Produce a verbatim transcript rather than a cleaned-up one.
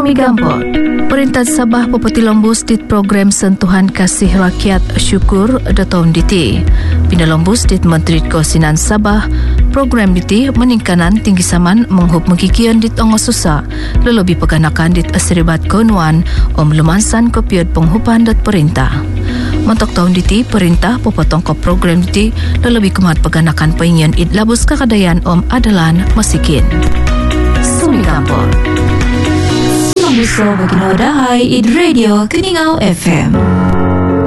Sumi Gampor. Perintah Sabah Bupati Lombus dit program sentuhan kasih rakyat syukur datang diti. Pindah Lombus dit Menteri Kosinan Sabah program diti meningkanan tinggi saman menghub mengkikian dit ongos susah lelebih peganakan dit asiribat konuan om lumansan kopiot penghupan dat perintah. Mentok tahun diti perintah popotong ko program diti lelebih kemat peganakan pengen id labus kakadayan om adalan masikin. Sumi Gampor. Lombus bagi Nodahai id Radio Kuningau F M.